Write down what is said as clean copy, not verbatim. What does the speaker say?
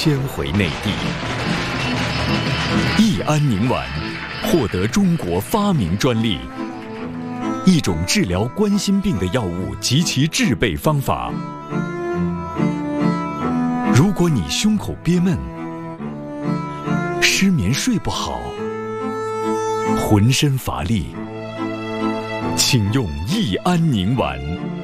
迁回内地。益安宁丸获得中国发明专利，一种治疗冠心病的药物及其制备方法。如果你胸口憋闷、失眠睡不好、浑身乏力，请用益安宁丸。